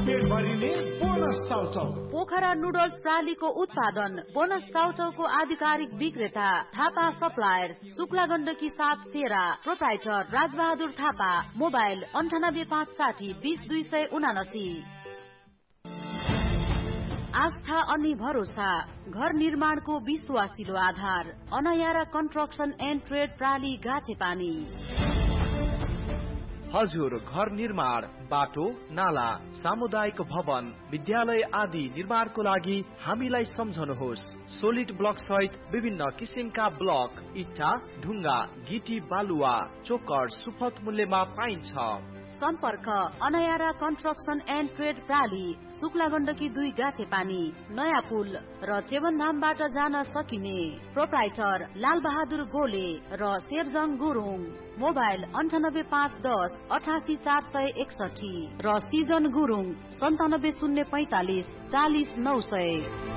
पेट भरिने bonus chow chow. Pokhara noodles प्रालीको उत्पादन bonus चाउचाउको आधिकारिक विक्रेता थापा सप्लायर, शुक्ला गण्डकी 7 तेरा, प्रोप्राइटर राजबहादुर थापा। मोबाइल 9856 20279। आस्था अनि भरोसा घर निर्माणको विश्वासिलो आधार अनयारा कन्स्ट्रक्सन एन्ड ट्रेड प्राली गाछेपानी। हजुर, घर निर्माण, बाटो, नाला, सामुदायिक भवन, विद्यालय आदि निर्माणको लागि हामीलाई सम्झनुहोस्। सोलिड ब्लक सहित विभिन्न किसिमका ब्लक, इट्टा, ढुङ्गा, गिटी, बालुवा, चोकर सुपथ मूल्यमा पाइन्छ। सम्पर्क अनयारा construction and trade प्राली, Shukla Gandaki 2 गाछेपानी, नयाँ पुल र चेवनधामबाट जान सकिने। प्रोप्राइटर लाल बहादुर गोले र शेरजङ गुरुङ। मोबाइल 98510 88461 र सिजन गुरुङ 97045 40900।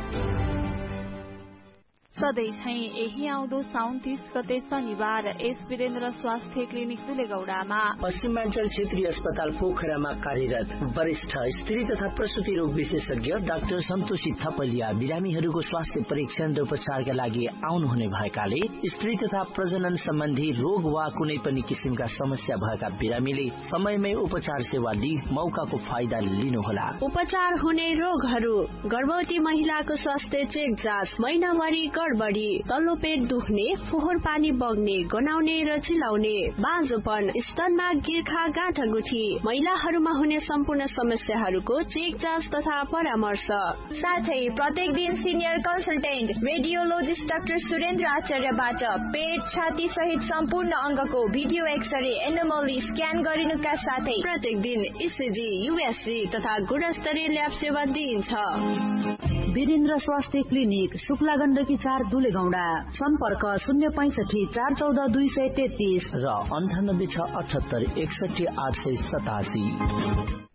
सधैँ झै यही आउँदो साउन 30 गते शनिबार एस वीरेन्द्र स्वास्थ्य क्लिनिक दुलेगौडामा पश्चिमाञ्चल क्षेत्रीय अस्पताल पोखरामा कार्यरत वरिष्ठ स्त्री तथा प्रसुति रोग विशेषज्ञ डाक्टर सन्तोषी थपलिया बिरामीहरूको स्वास्थ्य परीक्षण र उपचारका लागि आउनुहुने भएकाले स्त्री तथा प्रजनन सम्बन्धी रोग वा कुनै पनि किसिमका समस्या भएका बिरामीले समयमै उपचार सेवा लिई मौकाको फाइदा लिनुहोला। उपचार हुने रोगहरू: गर्भवती महिलाको स्वास्थ्य चेक जाँच, महिनावारी गडबडी, तल्लो पेट दुख्ने, फोहोर पानी बग्ने, गनाउने र चिलाउने, बाँझोपन, स्तनमा गिर्खा, गाँठागुठी, महिलाहरूमा हुने सम्पूर्ण समस्याहरूको चेक जाँच तथा परामर्श। साथै प्रत्येक दिन senior consultant radiologist doctor Surendra आचार्यबाट पेट, छाती सहित सम्पूर्ण अङ्गको भिडियो एक्सरे, एनोमली स्क्यान गरिनुका साथै प्रत्येक दिन इसिजी, युएसजी तथा गुणस्तरीय ल्याब सेवा दिइन्छ। वीरेन्द्र स्वास्थ्य क्लिनिक, शुक्ला गण्डकी 4 दुलेगौडा। सम्पर्क 065 414 233 र 98 6 78 61 887।